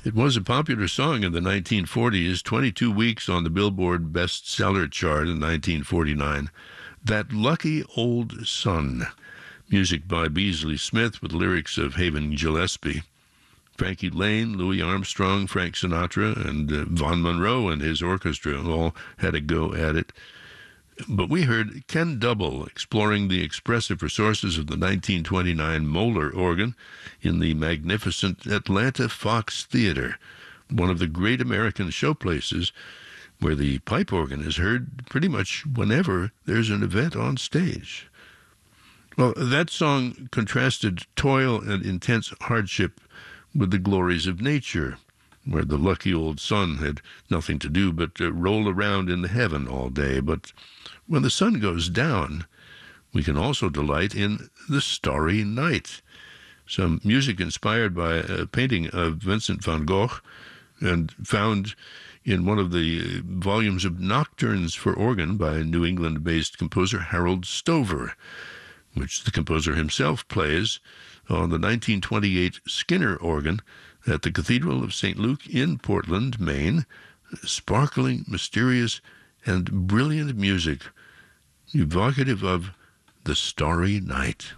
It was a popular song in the 1940s, 22 weeks on the Billboard bestseller chart in 1949. That Lucky Old Sun, music by Beasley Smith with lyrics of Haven Gillespie. Frankie Laine, Louis Armstrong, Frank Sinatra, and Vaughn Monroe and his orchestra all had a go at it. But we heard Ken Double exploring the expressive resources of the 1929 Moeller organ in the magnificent Atlanta Fox Theater, one of the great American showplaces where the pipe organ is heard pretty much whenever there's an event on stage. Well, that song contrasted toil and intense hardship with the glories of nature, where the lucky old sun had nothing to do but roll around in the heaven all day. But when the sun goes down, we can also delight in the starry night. Some music inspired by a painting of Vincent van Gogh and found in one of the volumes of Nocturnes for Organ by New England-based composer Harold Stover, which the composer himself plays on the 1928 Skinner organ at the Cathedral of St. Luke in Portland, Maine. Sparkling, mysterious, and brilliant music, evocative of the starry night.